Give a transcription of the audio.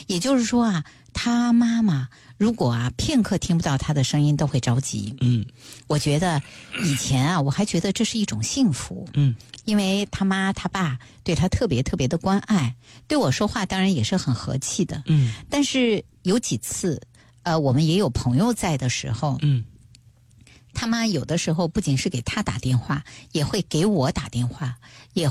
也就是说啊，他妈妈如果啊片刻听不到他的声音都会着急。我觉得以前啊，我还觉得这是一种幸福。因为他妈他爸对他特别特别的关爱，对我说话当然也是很和气的。但是有几次，我们也有朋友在的时候，他妈有的时候不仅是给他打电话，也会给我打电话，也